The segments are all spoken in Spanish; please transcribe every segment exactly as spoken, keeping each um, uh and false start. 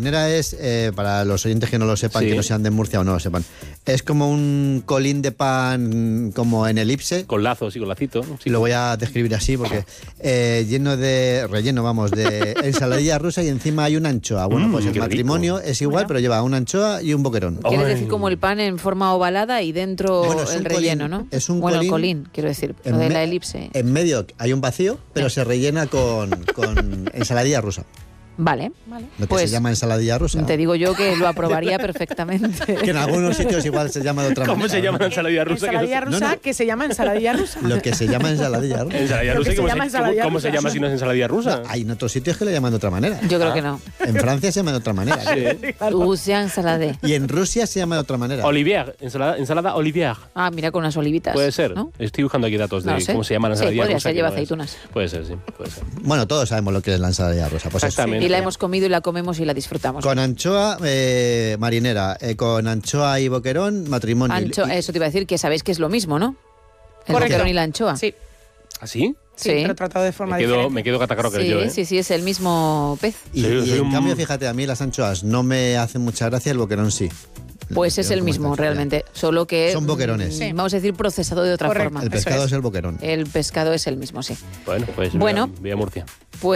marinera es, eh, para los oyentes que no lo sepan, Sí. que no sean de Murcia o no lo sepan, es como un colín de pan como en elipse. Con lazos y con lacito. ¿no? Sí. Lo voy a describir así porque eh, lleno de relleno, vamos, de ensaladilla rusa y encima hay una anchoa. Bueno, Mm, pues el qué matrimonio rico. es igual, Bueno. pero lleva una anchoa y un boquerón. Oh. Quieres Ay. decir como el pan en forma ovalada y dentro Bueno, es el un relleno, colín, ¿no? es un bueno, colín el colín, quiero decir, en lo de me- la elipse. En medio hay un vacío, pero se rellena con, con ensaladilla rusa. Vale, vale. Lo que Pues se llama ensaladilla rusa. te digo yo que lo aprobaría perfectamente. Que en algunos sitios igual se llama de otra ¿Cómo manera. se llama la ¿no? ensaladilla rusa? Ensaladilla Que no- rusa No, no. que se llama ensaladilla rusa. Lo que se llama ensaladilla rusa. Ensaladilla Lo rusa, que se ¿cómo, llama se, ensaladilla cómo se rusa. llama si no es ensaladilla rusa? Hay en otros sitios que le llaman de otra manera. Yo creo Ah. que no. En Francia se llama de otra manera. Sí. Rusia ensaladé. Y en Rusia se llama de otra manera. Olivier, ensalada, ensalada Olivier. Ah, mira, con unas olivitas. Puede ser. ¿no? Estoy buscando aquí datos de No lo sé. cómo se llama la Sí, ensaladilla podría rusa. ser, que lleva no es. aceitunas. Puede ser, sí, puede ser. Bueno, todos sabemos lo que es la ensaladilla rusa. Pues eso. Exactamente. Y la hemos comido y la comemos y la disfrutamos. Con anchoa eh, marinera, eh, con anchoa y boquerón, matrimonio. Ancho, Y- eso te iba a decir que sabéis que es lo mismo, ¿no? El Correcto. boquerón y la anchoa. Sí, ¿Ah, sí? sí, Sí. pero tratado de forma Me quedo, diferente. me quedo catacroker sí, yo, ¿eh? sí, sí, es el mismo pez. y, Soy- y soy en un- cambio, fíjate, a mí las anchoas no me hacen mucha gracia, el boquerón sí. Pues es boquerón el como mismo, está, realmente. Solo que. Son boquerones. mm, Sí. Vamos a decir procesado de otra Correcto. forma. El Eso pescado es. es el boquerón. El pescado es el mismo, sí. Bueno, pues Bueno. voy a- voy a Murcia.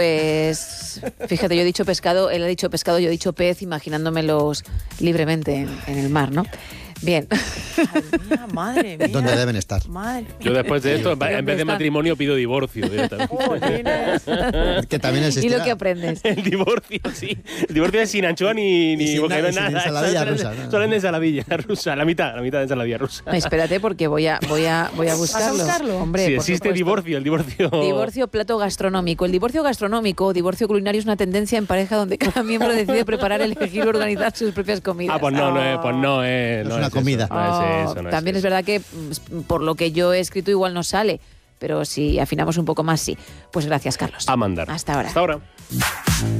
Pues fíjate, yo he dicho pescado, él ha dicho pescado, yo he dicho pez, imaginándomelos libremente en, en el mar, ¿no? Bien. Madre mía, madre mía. Donde deben estar. Madre Yo después de esto, en vez de están? matrimonio, pido divorcio directamente. Jolines. Que también ¿Y existirá. lo que aprendes? El divorcio, sí. El divorcio es sin anchoa ni, ni Y sin boquerón, nada, y sin nada. ensaladilla Solo en- rusa, nada. Solo en ensaladilla rusa. La mitad, la mitad de ensaladilla rusa. Espérate porque voy a, voy a, voy a ¿Vas a buscarlo. buscarlo? Hombre, Si por existe supuesto. divorcio, el divorcio... Divorcio plato gastronómico. El divorcio gastronómico o divorcio culinario es una tendencia en pareja donde cada miembro decide preparar, elegir o organizar sus propias comidas. Ah, pues no, no es, pues no es, No es una eso, comida. no es Oh, eso, no es también es eso. verdad que mm, por lo que yo he escrito igual no sale, pero si afinamos un poco más sí. Pues gracias, Carlos. A mandar. Hasta ahora. Hasta ahora.